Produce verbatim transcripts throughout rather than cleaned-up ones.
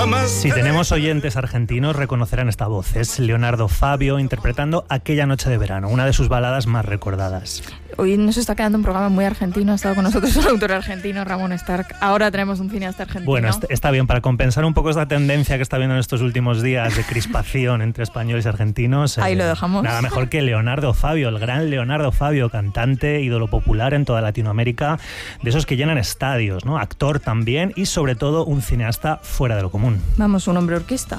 jamás. Si tenemos oyentes argentinos, reconocerán esta voz. Es Leonardo Fabio interpretando Aquella noche de verano, una de sus baladas más recordadas. Hoy nos está quedando un programa muy argentino. Ha estado con nosotros un autor argentino, Ramón Stark. Ahora tenemos un cineasta argentino. Bueno, está bien, para compensar un poco esta tendencia que está viendo en estos últimos días de crispación entre españoles y argentinos. Ahí eh, lo dejamos. Nada mejor que Leonardo Fabio, el gran Leonardo Fabio, cantante, ídolo popular en toda Latinoamérica, de esos que llenan estadios, ¿no? Actor también y sobre todo un cineasta fuera de lo común. Vamos, un hombre orquesta.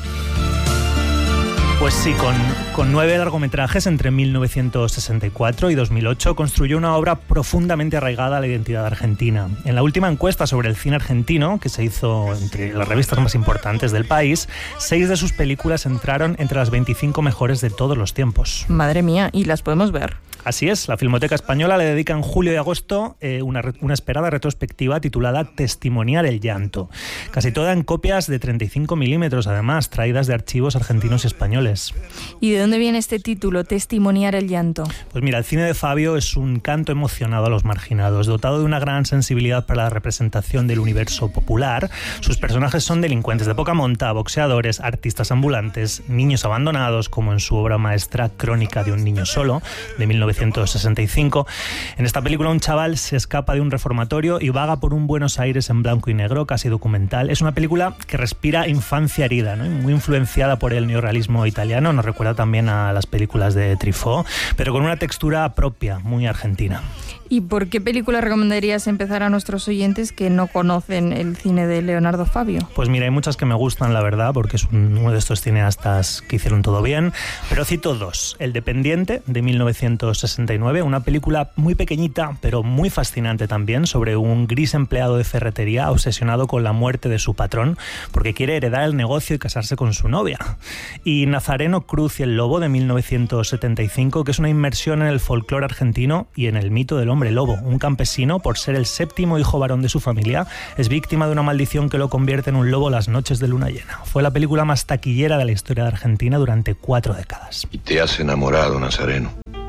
Pues sí, con, con nueve largometrajes entre mil novecientos sesenta y cuatro y dos mil ocho construyó una obra profundamente arraigada a la identidad argentina. En la última encuesta sobre el cine argentino, que se hizo entre las revistas más importantes del país, seis de sus películas entraron entre las veinticinco mejores de todos los tiempos. Madre mía, ¿y las podemos ver? Así es, la Filmoteca Española le dedica en julio y agosto eh, una, una esperada retrospectiva titulada Testimoniar el llanto. Casi toda en copias de treinta y cinco milímetros, además, traídas de archivos argentinos y españoles. ¿Y de dónde viene este título, Testimoniar el llanto? Pues mira, el cine de Fabio es un canto emocionado a los marginados, dotado de una gran sensibilidad para la representación del universo popular. Sus personajes son delincuentes de poca monta, boxeadores, artistas ambulantes, niños abandonados, como en su obra maestra Crónica de un niño solo, de mil novecientos sesenta y cinco. En esta película un chaval se escapa de un reformatorio y vaga por un Buenos Aires en blanco y negro, casi documental. Es una película que respira infancia herida, ¿no? Muy influenciada por el neorrealismo italiano, nos recuerda también a las películas de Truffaut, pero con una textura propia, muy argentina. ¿Y por qué película recomendarías empezar a nuestros oyentes que no conocen el cine de Leonardo Fabio? Pues mira, hay muchas que me gustan, la verdad, porque es uno de estos cineastas que hicieron todo bien, pero cito dos. El Dependiente, de mil novecientos sesenta y nueve, una película muy pequeñita, pero muy fascinante también, sobre un gris empleado de ferretería obsesionado con la muerte de su patrón, porque quiere heredar el negocio y casarse con su novia. Y Nazareno Cruz y el Lobo, de mil novecientos setenta y cinco, que es una inmersión en el folclore argentino y en el mito del hombre lobo. Un campesino, por ser el séptimo hijo varón de su familia, es víctima de una maldición que lo convierte en un lobo las noches de luna llena. Fue la película más taquillera de la historia de Argentina durante cuatro décadas. Y te has enamorado, Nazareno.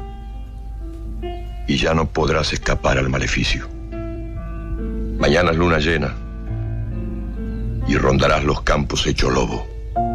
Y ya no podrás escapar al maleficio. Mañana es luna llena y rondarás los campos hecho lobo.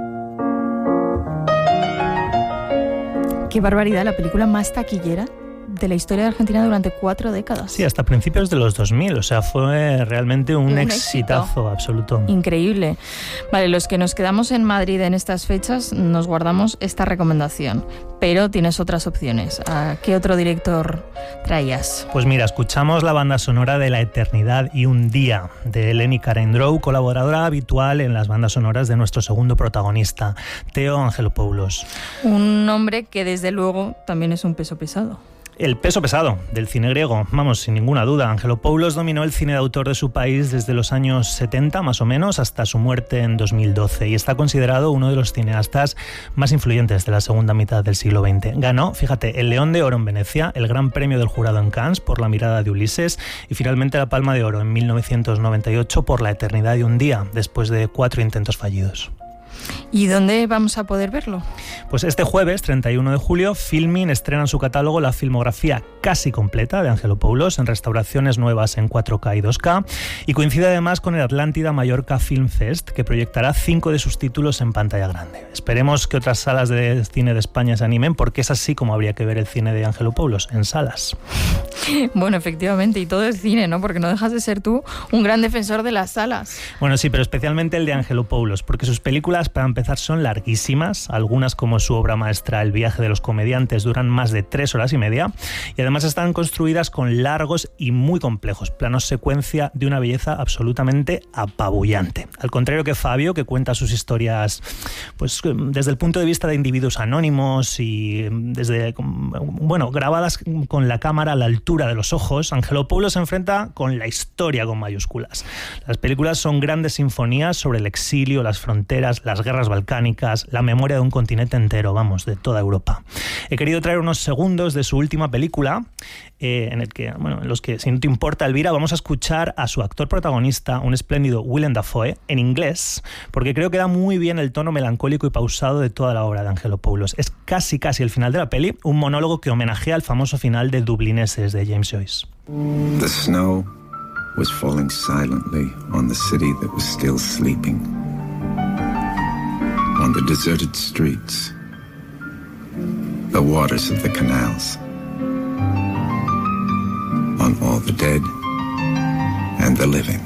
Qué barbaridad, la película más taquillera de la historia de Argentina durante cuatro décadas. Sí, hasta principios de los dos mil, o sea, fue realmente un, un exitazo éxito. Absoluto. Increíble. Vale, los que nos quedamos en Madrid en estas fechas nos guardamos esta recomendación, pero tienes otras opciones. ¿A qué otro director traías? Pues mira, escuchamos la banda sonora de La Eternidad y un día, de Eleni Karendrou, colaboradora habitual en las bandas sonoras de nuestro segundo protagonista, Theo Angelopoulos. Un nombre que desde luego también es un peso pesado. El peso pesado del cine griego, vamos, sin ninguna duda. Angelopoulos dominó el cine de autor de su país desde los años setenta, más o menos, hasta su muerte en dos mil doce, y está considerado uno de los cineastas más influyentes de la segunda mitad del siglo veinte. Ganó, fíjate, el León de Oro en Venecia, el Gran Premio del Jurado en Cannes por La mirada de Ulises y finalmente la Palma de Oro en mil novecientos noventa y ocho por La Eternidad y un día, después de cuatro intentos fallidos. ¿Y dónde vamos a poder verlo? Pues este jueves, treinta y uno de julio, Filmin estrena en su catálogo la filmografía casi completa de Angelopoulos en restauraciones nuevas en cuatro K y dos K, y coincide además con el Atlántida Mallorca Film Fest, que proyectará cinco de sus títulos en pantalla grande. Esperemos que otras salas de cine de España se animen, porque es así como habría que ver el cine de Angelopoulos, en salas. Bueno, efectivamente, y todo el cine, ¿no? Porque no dejas de ser tú un gran defensor de las salas. Bueno, sí, pero especialmente el de Angelopoulos, porque sus películas, para empezar, son larguísimas. Algunas, como su obra maestra El viaje de los comediantes, duran más de tres horas y media, y además están construidas con largos y muy complejos planos secuencia de una belleza absolutamente apabullante. Al contrario que Fabio, que cuenta sus historias pues desde el punto de vista de individuos anónimos y desde, bueno, grabadas con la cámara a la altura de los ojos, Angelopoulos se enfrenta con la historia con mayúsculas. Las películas son grandes sinfonías sobre el exilio, las fronteras, las guerras balcánicas, la memoria de un continente entero, vamos, de toda Europa. He querido traer unos segundos de su última película, eh, en el que, bueno, en los que, si no te importa, Elvira, vamos a escuchar a su actor protagonista, un espléndido Willem Dafoe, en inglés, porque creo que da muy bien el tono melancólico y pausado de toda la obra de Angelopoulos. Es casi casi el final de la peli, un monólogo que homenajea al famoso final de Dublineses de James Joyce. The snow was falling silently on the city that was still sleeping. on the deserted streets, the waters of the canals, on all the dead and the living.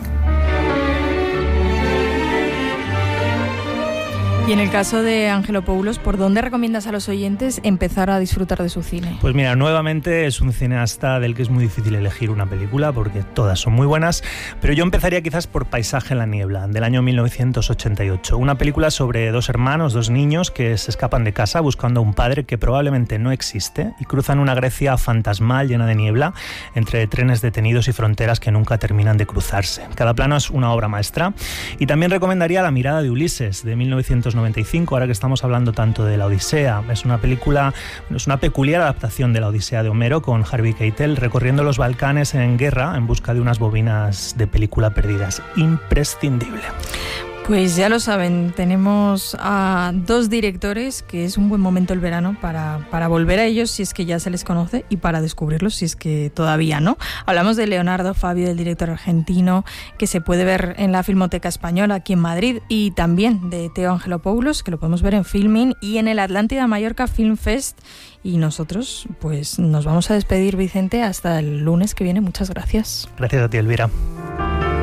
Y en el caso de Angelopoulos, ¿por dónde recomiendas a los oyentes empezar a disfrutar de su cine? Pues mira, nuevamente es un cineasta del que es muy difícil elegir una película porque todas son muy buenas, pero yo empezaría quizás por Paisaje en la niebla, del año mil novecientos ochenta y ocho. Una película sobre dos hermanos, dos niños que se escapan de casa buscando a un padre que probablemente no existe y cruzan una Grecia fantasmal llena de niebla entre trenes detenidos y fronteras que nunca terminan de cruzarse. Cada plano es una obra maestra. Y también recomendaría La mirada de Ulises, de mil novecientos noventa y cinco, ahora que estamos hablando tanto de la Odisea. Es una película, es una peculiar adaptación de la Odisea de Homero con Harvey Keitel recorriendo los Balcanes en guerra en busca de unas bobinas de película perdidas. Imprescindible. Pues ya lo saben, tenemos a dos directores que es un buen momento el verano para, para volver a ellos si es que ya se les conoce y para descubrirlos si es que todavía no. Hablamos de Leonardo Fabio, del director argentino, que se puede ver en la Filmoteca Española aquí en Madrid, y también de Teo Angelopoulos, que lo podemos ver en Filmin y en el Atlántida Mallorca Film Fest. Y nosotros pues nos vamos a despedir, Vicente, hasta el lunes que viene. Muchas gracias. Gracias a ti, Elvira.